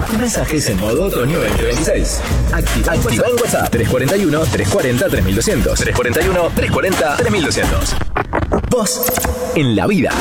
Mensajes en modo otoño 2026. Activa en WhatsApp 341-340-3200. 341-340-3200. Vos en la vida.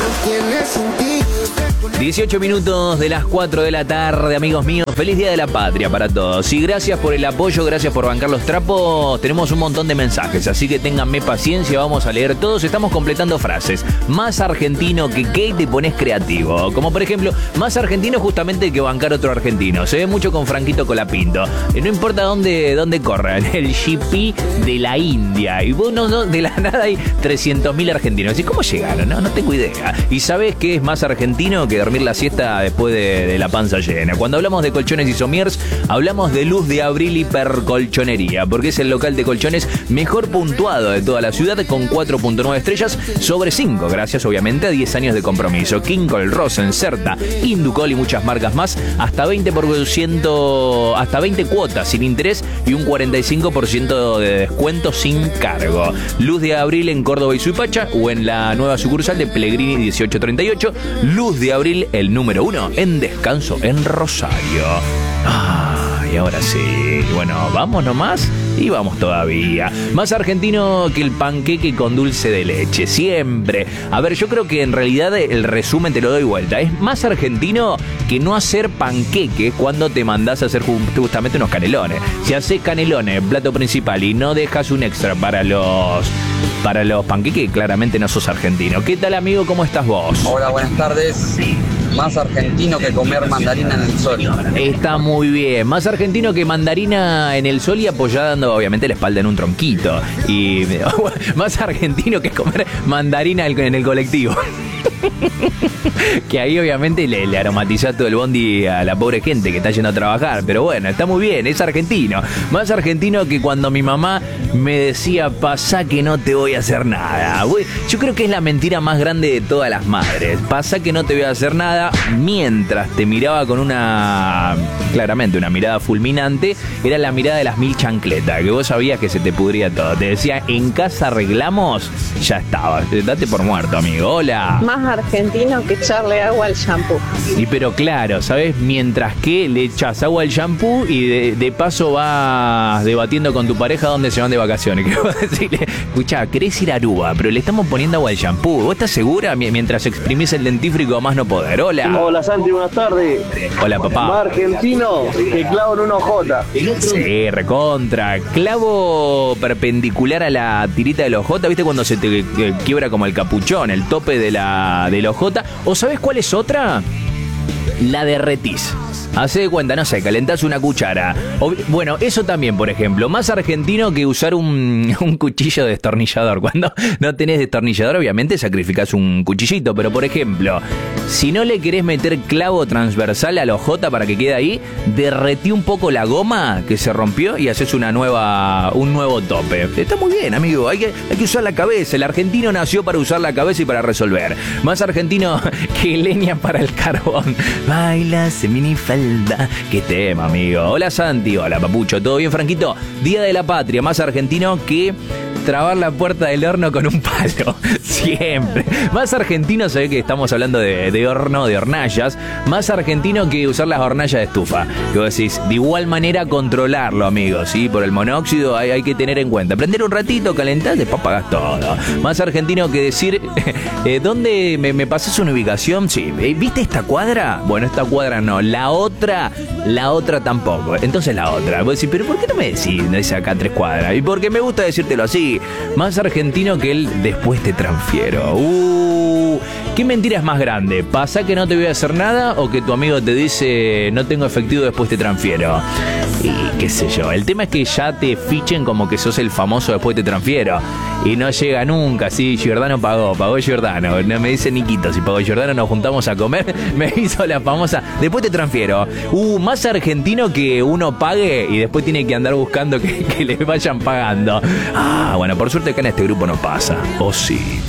18 minutos de las 4 de la tarde, amigos míos. Feliz Día de la Patria para todos. Y gracias por el apoyo, gracias por bancar los trapos. Tenemos un montón de mensajes, así que ténganme paciencia, vamos a leer todos. Estamos completando frases. Más argentino que qué, te pones creativo. Como por ejemplo, más argentino justamente que bancar otro argentino. Se ve mucho con Franquito Colapinto. No importa dónde corra, el GP de la India. Y vos no, de la nada hay 300.000 argentinos. ¿Y cómo llegaron? No tengo idea. ¿Y sabés qué es más argentino que dormir la siesta después de la panza llena? Cuando hablamos de colchones y somiers, hablamos de Luz de Abril Hipercolchonería, porque es el local de colchones mejor puntuado de toda la ciudad, con 4.9 estrellas sobre 5, gracias obviamente a 10 años de compromiso. Kinkol, Rosen, Certa, Inducol y muchas marcas más, hasta 20%, hasta 20 cuotas sin interés y un 45% de descuento sin cargo. Luz de Abril en Córdoba y Suipacha, o en la nueva sucursal de Pellegrini 1838. Luz de Abril, el número 1 en Descanso en Rosario. Y ahora sí, bueno, vamos nomás y vamos todavía. Más argentino que el panqueque con dulce de leche, siempre. A ver, yo creo que en realidad el resumen te lo doy vuelta. Es más argentino que no hacer panqueque cuando te mandás a hacer justamente unos canelones. Si haces canelones, plato principal, y no dejas un extra para los panqueques, claramente no sos argentino. ¿Qué tal, amigo? ¿Cómo estás vos? Hola, buenas tardes. Más argentino que comer mandarina en el sol. Está muy bien. Más argentino que mandarina en el sol y apoyando obviamente la espalda en un tronquito. Y más argentino que comer mandarina en el colectivo. Que ahí obviamente le aromatizás todo el bondi a la pobre gente que está yendo a trabajar. Pero bueno, está muy bien, es argentino. Más argentino que cuando mi mamá me decía: pasá que no te voy a hacer nada. Yo creo que es la mentira más grande de todas las madres. Pasá que no te voy a hacer nada, mientras te miraba con claramente una mirada fulminante. Era la mirada de las 1000 chancletas, que vos sabías que se te pudría todo. Te decía: en casa arreglamos, ya estaba. Date por muerto, amigo. Hola. Más argentino que echarle agua al shampoo. Y pero claro, ¿sabes? Mientras que le echas agua al shampoo y de paso vas debatiendo con tu pareja dónde se van de vacaciones. Que vos decirle: escuchá, querés ir a Aruba, pero le estamos poniendo agua al shampoo. ¿Vos estás segura? Mientras exprimís el dentífrico a más no poder. Hola. Hola, Santi, buenas tardes. Hola, papá. Más argentino que clavo en una hojota. Sí, recontra. Clavo perpendicular a la tirita del ojota. ¿Viste cuando se te quiebra como el capuchón, el tope de la hojota? ¿O sabes cuál es otra? La derretís. Hacé de cuenta, no sé, calentás una cuchara. Bueno, eso también, por ejemplo. Más argentino que usar un cuchillo de destornillador. Cuando no tenés destornillador, obviamente sacrificás un cuchillito. Pero, por ejemplo, si no le querés meter clavo transversal a la hojota para que quede ahí, derretí un poco la goma que se rompió y haces un nuevo tope. Está muy bien, amigo. Hay que usar la cabeza. El argentino nació para usar la cabeza y para resolver. Más argentino que leña para el carbón. Baila, se minifalda. Qué tema, amigo. Hola, Santi. Hola, papucho. ¿Todo bien, Franquito? Día de la Patria. Más argentino que trabar la puerta del horno con un palo. Siempre. Más argentino, se ve que estamos hablando de horno, de hornallas. Más argentino que usar las hornallas de estufa. Que vos decís, de igual manera controlarlo, amigos, ¿sí? Por el monóxido hay que tener en cuenta. Prender un ratito, calentar, después pagás todo. Más argentino que decir, ¿dónde me pasás una ubicación? Sí. ¿Viste esta cuadra? Bueno, esta cuadra no. La otra tampoco. Entonces la otra. Vos decís, ¿pero por qué no me decís acá 3 cuadras? Y porque me gusta decírtelo así. Más argentino que el después te transfiero. ¿Qué mentira es más grande? ¿Pasa que no te voy a hacer nada o que tu amigo te dice no tengo efectivo, después te transfiero? Y qué sé yo, el tema es que ya te fichen como que sos el famoso después te transfiero y no llega nunca. Sí, Giordano pagó Giordano, no me dice Niquito, si pagó Giordano nos juntamos a comer, me hizo la famosa después te transfiero. Más argentino que uno pague y después tiene que andar buscando que le vayan pagando. Bueno, por suerte acá en este grupo no pasa. Sí.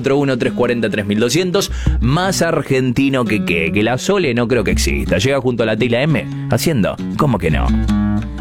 341-340-3200. Más argentino que la Sole no creo que exista. Llega junto a la Tila M haciendo, ¿cómo que no?